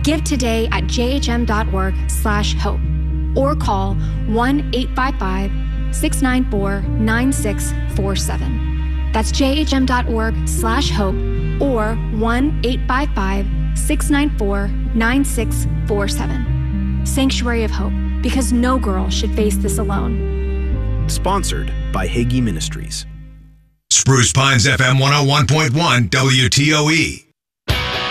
Give today at jhm.org/hope or call 1-855-694-9647. That's jhm.org/hope or 1-855-694-9647. Sanctuary of Hope, because no girl should face this alone. Sponsored by Hagee Ministries. Spruce Pines FM 101.1 WTOE.